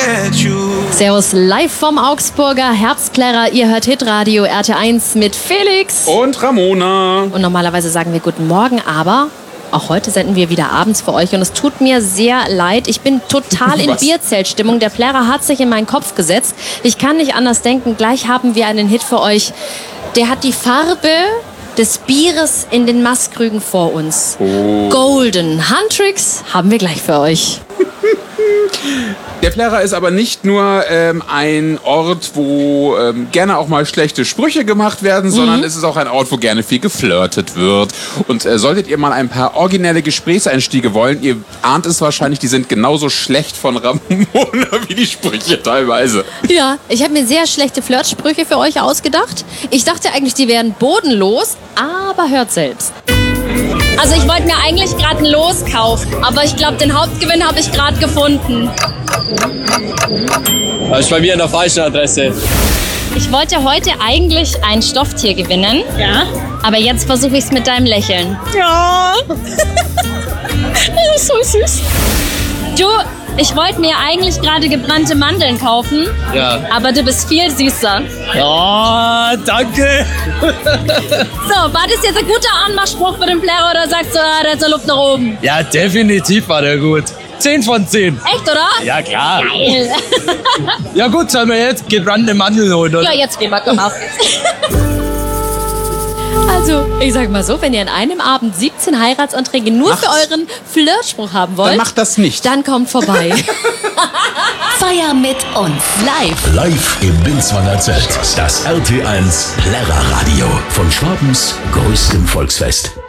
forget you. Servus, live vom Augsburger Herbstklärrer. Ihr hört Hitradio RT1 mit Felix und Ramona. Und normalerweise sagen wir guten Morgen, aber auch heute senden wir wieder abends für euch und es tut mir sehr leid. Ich bin total in Bierzeltstimmung. Der Plärrer hat sich in meinen Kopf gesetzt. Ich kann nicht anders denken. Gleich haben wir einen Hit für euch. Der hat die Farbe des Bieres in den Mastkrügen vor uns. Oh. Golden Handtricks haben wir gleich für euch. Der Plärrer ist aber nicht nur ein Ort, wo gerne auch mal schlechte Sprüche gemacht werden, sondern es ist auch ein Ort, wo gerne viel geflirtet wird. Und solltet ihr mal ein paar originelle Gesprächseinstiege wollen, ihr ahnt es wahrscheinlich, die sind genauso schlecht von Ramona wie die Sprüche teilweise. Ja, ich habe mir sehr schlechte Flirtsprüche für euch ausgedacht. Ich dachte eigentlich, die wären bodenlos, aber hört selbst. Also ich wollte mir eigentlich gerade ein Los kaufen, aber ich glaube, den Hauptgewinn habe ich gerade gefunden. Das ist bei mir an der falschen Adresse. Ich wollte heute eigentlich ein Stofftier gewinnen. Ja. Aber jetzt versuche ich es mit deinem Lächeln. Ja. Das ist so süß. Du, ich wollte mir eigentlich gerade gebrannte Mandeln kaufen. Ja. Aber du bist viel süßer. Ja, danke. So, war das jetzt ein guter Anmachspruch für den Plärrer oder sagst du, der hat so Luft nach oben? Ja, definitiv war der gut. 10 von 10. Echt, oder? Ja, klar. Geil. Ja gut, sollen wir jetzt gebrannte Mandeln holen, oder? Ja, jetzt gehen wir, komm auf. Also, ich sag mal so, wenn ihr an einem Abend 17 Heiratsanträge nur für euren Flirtspruch haben wollt, Dann macht das nicht. dann kommt vorbei. Feier mit uns. Live im Binswanger Zelt. Das RT1 Plärrerradio von Schwabens größtem Volksfest.